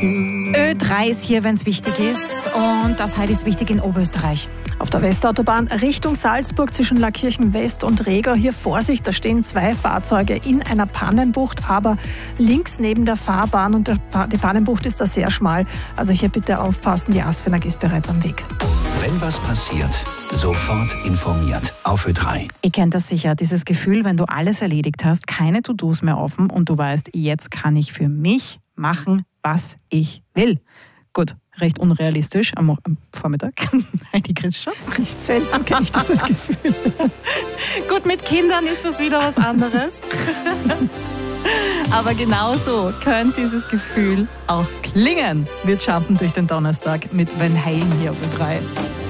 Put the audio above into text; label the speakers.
Speaker 1: Ö3 ist hier, wenn es wichtig ist. Und das heute ist wichtig in Oberösterreich.
Speaker 2: Auf der Westautobahn Richtung Salzburg zwischen Laakirchen West und Regau. Hier Vorsicht, da stehen 2 Fahrzeuge in einer Pannenbucht, aber links neben der Fahrbahn und die Pannenbucht ist da sehr schmal. Also hier bitte aufpassen, die ASFINAG ist bereits am Weg.
Speaker 3: Wenn was passiert, sofort informiert auf Ö3.
Speaker 1: Ihr kennt das sicher, dieses Gefühl, wenn du alles erledigt hast, keine To-Dos mehr offen und du weißt, jetzt kann ich für mich machen, was ich will. Gut, recht unrealistisch am Vormittag. Heidi Chris schon.
Speaker 2: Recht selten kenne ich dieses Gefühl.
Speaker 1: Gut, mit Kindern ist das wieder was anderes. Aber genauso könnte dieses Gefühl auch klingen. Wir jumpen durch den Donnerstag mit Van Halen hier auf Ö3.